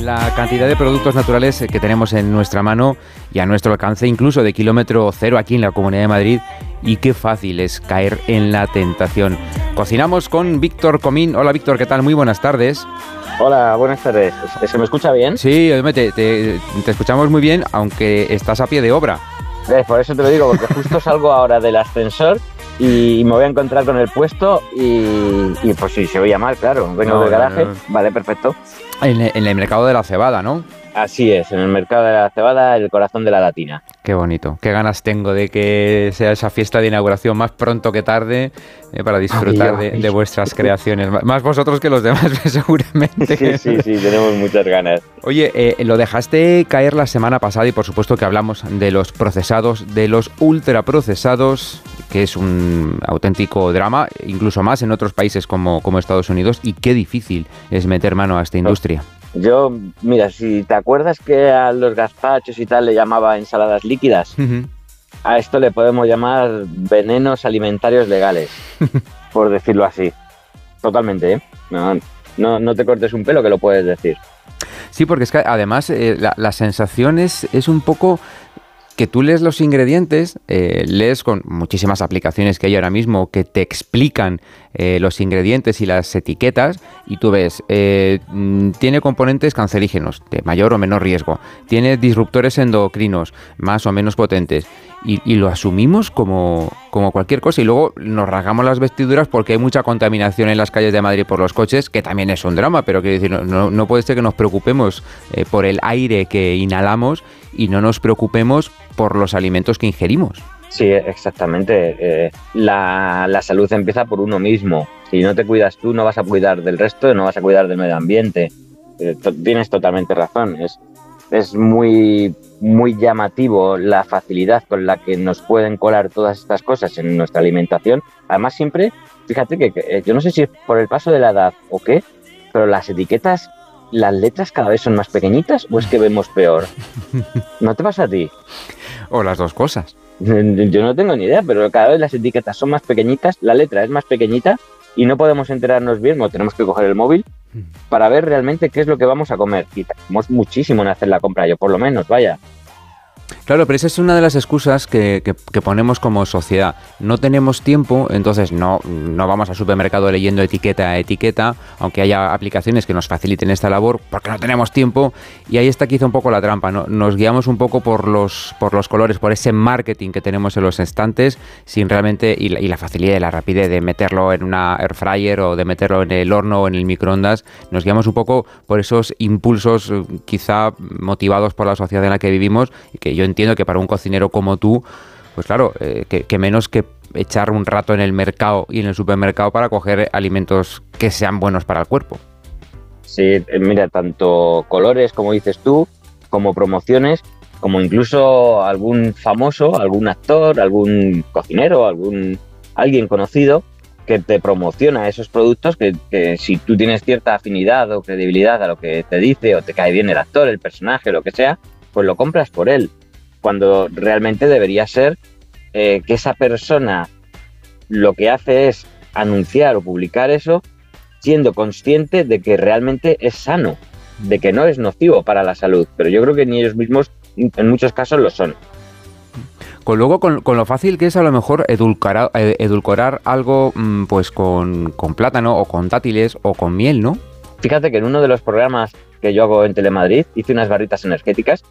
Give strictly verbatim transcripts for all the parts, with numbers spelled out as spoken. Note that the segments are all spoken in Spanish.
con la cantidad de productos naturales que tenemos en nuestra mano y a nuestro alcance, incluso de kilómetro cero aquí en la Comunidad de Madrid, y qué fácil es caer en la tentación. Cocinamos con Víctor Comín. Hola Víctor, ¿qué tal? Muy buenas tardes. Hola, buenas tardes. ¿Se me escucha bien? Sí, te, te, te escuchamos muy bien, aunque estás a pie de obra. Eh, por eso te lo digo, porque justo salgo ahora del ascensor y me voy a encontrar con el puesto y, y pues sí, se oía mal, claro. Vengo no, del garaje, no, no. Vale, perfecto. En, en el mercado de la cebada, ¿no? Así es, en el mercado de la cebada, el corazón de la Latina. Qué bonito, qué ganas tengo de que sea esa fiesta de inauguración más pronto que tarde eh, para disfrutar ay, de, de vuestras creaciones. Más vosotros que los demás, seguramente. Sí, sí, sí, tenemos muchas ganas. Oye, eh, lo dejaste caer la semana pasada y por supuesto que hablamos de los procesados, de los ultraprocesados, que es un auténtico drama, incluso más en otros países como, como Estados Unidos, y qué difícil es meter mano a esta industria. Yo, mira, si te acuerdas que a los gazpachos y tal le llamaba ensaladas líquidas, uh-huh. a esto le podemos llamar venenos alimentarios legales, por decirlo así. Totalmente, ¿eh? No, no, no te cortes un pelo que lo puedes decir. Sí, porque es que además eh, la, la sensación es, es un poco que tú lees los ingredientes, eh, lees con muchísimas aplicaciones que hay ahora mismo que te explican eh, los ingredientes y las etiquetas y tú ves, eh, tiene componentes cancerígenos de mayor o menor riesgo, tiene disruptores endocrinos más o menos potentes y, y lo asumimos como, como cualquier cosa y luego nos rasgamos las vestiduras porque hay mucha contaminación en las calles de Madrid por los coches, que también es un drama, pero quiero decir, no, no, no puede ser que nos preocupemos eh, por el aire que inhalamos y no nos preocupemos por los alimentos que ingerimos. Sí, exactamente. Eh, la, la salud empieza por uno mismo. Si no te cuidas tú, no vas a cuidar del resto, no vas a cuidar del medio ambiente. Eh, to- tienes totalmente razón. Es, es muy, muy llamativo la facilidad con la que nos pueden colar todas estas cosas en nuestra alimentación. Además, siempre, fíjate que, que yo no sé si es por el paso de la edad o qué, pero las etiquetas, las letras cada vez son más pequeñitas o es que vemos peor. ¿No te pasa a ti? O las dos cosas. Yo no tengo ni idea, pero cada vez las etiquetas son más pequeñitas, la letra es más pequeñita y no podemos enterarnos bien, o tenemos que coger el móvil para ver realmente qué es lo que vamos a comer. Y tardamos muchísimo en hacer la compra, yo por lo menos, vaya. Claro, pero esa es una de las excusas que, que, que ponemos como sociedad. No tenemos tiempo, entonces no, no vamos al supermercado leyendo etiqueta a etiqueta, aunque haya aplicaciones que nos faciliten esta labor, porque no tenemos tiempo. Y ahí está quizá un poco la trampa, ¿no? Nos guiamos un poco por los, por los colores, por ese marketing que tenemos en los estantes, sin realmente, y la, y la facilidad y la rapidez de meterlo en una air fryer o de meterlo en el horno o en el microondas. Nos guiamos un poco por esos impulsos quizá motivados por la sociedad en la que vivimos, y que yo entiendo que para un cocinero como tú, pues claro, eh, que, que menos que echar un rato en el mercado y en el supermercado para coger alimentos que sean buenos para el cuerpo. Sí, mira, tanto colores, como dices tú, como promociones, como incluso algún famoso, algún actor, algún cocinero, algún alguien conocido que te promociona esos productos que, que si tú tienes cierta afinidad o credibilidad a lo que te dice o te cae bien el actor, el personaje, lo que sea, pues lo compras por él. Cuando realmente debería ser eh, que esa persona lo que hace es anunciar o publicar eso siendo consciente de que realmente es sano, de que no es nocivo para la salud, pero yo creo que ni ellos mismos en muchos casos lo son. Con luego con, con lo fácil que es a lo mejor edulcorar, edulcorar algo pues con, con plátano o con dátiles o con miel, ¿no? Fíjate que en uno de los programas que yo hago en Telemadrid hice unas barritas energéticas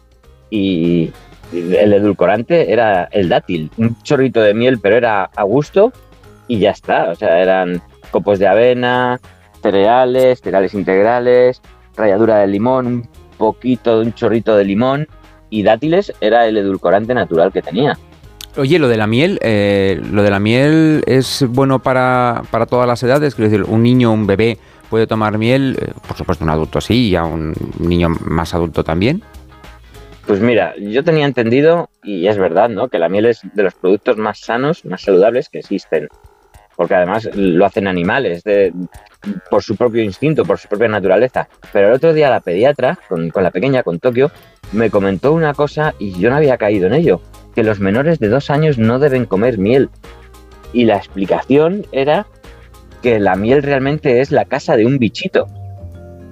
y el edulcorante era el dátil, un chorrito de miel, pero era a gusto y ya está. O sea, eran copos de avena, cereales, cereales integrales, ralladura de limón, un poquito de un chorrito de limón y dátiles era el edulcorante natural que tenía. Oye, lo de la miel, eh, lo de la miel es bueno para, para todas las edades, quiero decir, un niño, un bebé puede tomar miel, eh, por supuesto un adulto sí, y a un niño más adulto también. Pues mira, yo tenía entendido, y es verdad, ¿no?, que la miel es de los productos más sanos, más saludables que existen, porque además lo hacen animales, de, por su propio instinto, por su propia naturaleza. Pero el otro día la pediatra, con, con la pequeña, con Tokio, me comentó una cosa y yo no había caído en ello, que los menores de dos años no deben comer miel. Y la explicación era que la miel realmente es la casa de un bichito.